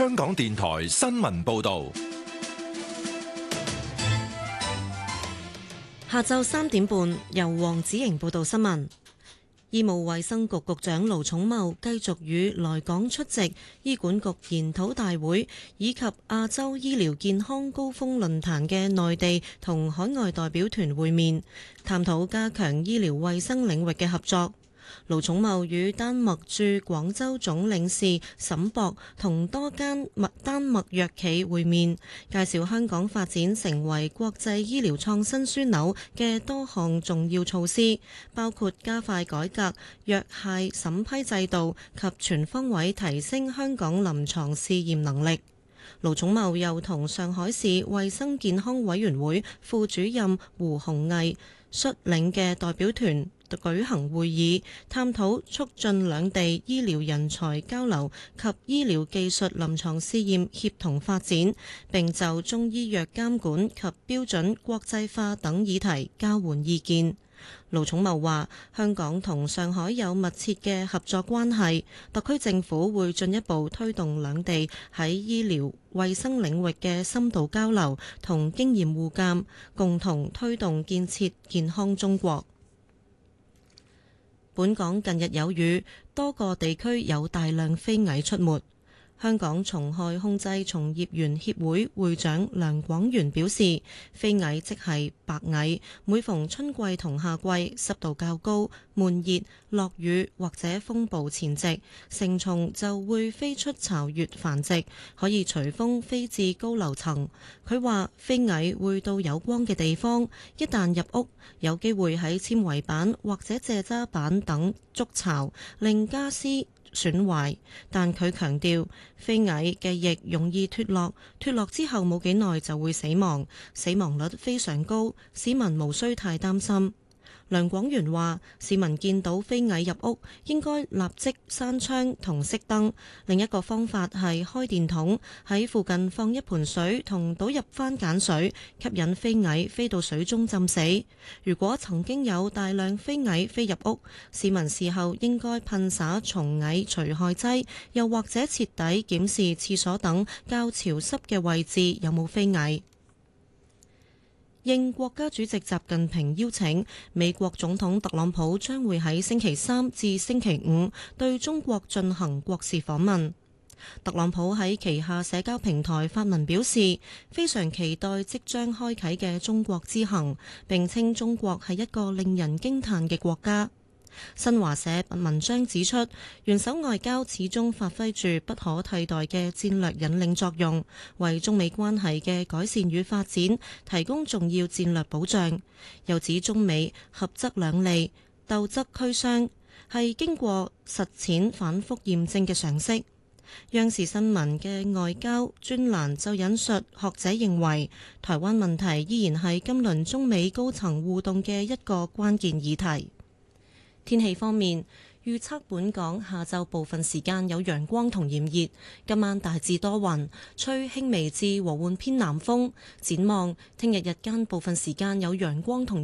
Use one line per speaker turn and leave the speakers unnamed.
香港電台新聞報道。
下晝3點半，由黃子瑩報道新聞。醫務衛生局局長盧寵茂繼續與來港出席醫管局研討大會以及亞洲醫療健康高峰論壇嘅內地同海外代表團會面，探討加強醫療衛生領域嘅合作。盧寵茂與丹麥駐廣州總領事沈博同多間丹麥藥企會面，介紹香港發展成為國際醫療創新樞紐嘅多項重要措施，包括加快改革藥械審批制度及全方位提升香港臨床試驗能力。盧寵茂又同上海市衛生健康委員會副主任胡鴻毅率領嘅代表團舉行會議，探討促進兩地醫療人才交流及醫療技術臨床試驗協同發展，並就中醫藥監管及標準國際化等議題交換意見。盧寵茂話：香港同上海有密切嘅合作關係，特區政府會進一步推動兩地喺醫療衛生領域嘅深度交流同經驗互鑑，共同推動建設健康中國。本港近日有雨，多個地區有大量飛蟻出沒。香港蟲害控制從業員協會會長梁廣源表示，飛蟻即係白蟻，每逢春季同夏季濕度較高、悶熱、落雨或者風暴前夕，成蟲就會飛出巢穴繁殖，可以隨風飛至高樓層。佢話飛蟻會到有光嘅地方，一旦入屋，有機會喺纖維板或者蔗渣板等築巢，令家私損壞，但佢強調飛蟻嘅翼容易脫落，脫落之後冇幾耐就會死亡，死亡率非常高，市民無需太擔心。梁廣源話：市民見到飛蟻入屋，應該立即閂窗同熄燈。另一個方法係開電筒喺附近放一盆水同倒入番梘水，吸引飛蟻飛到水中浸死。如果曾經有大量飛蟻飛入屋，市民事後應該噴灑蟲蟻除害劑，又或者徹底檢視廁所等較潮濕嘅位置有冇飛蟻。應國家主席習近平邀請，美國總統特朗普將會喺星期3至星期5對中國進行國事訪問。特朗普喺旗下社交平台發文表示，非常期待即將開啟嘅中國之行，並稱中國係一個令人驚嘆嘅國家。新華社文章指出，元首外交始終發揮住不可替代嘅戰略引領作用，為中美關係嘅改善與發展提供重要戰略保障。又指中美合則兩利，鬥則俱傷，係經過實踐反覆驗證嘅常識。央視新聞嘅外交專欄就引述學者認為，台灣問題依然係今輪中美高層互動嘅一個關鍵議題。天氣方面，預測本港下晝部分時間有陽光同炎熱，今晚大致多雲，吹輕微至和緩偏南風。展望聽日日間部分時間有陽光同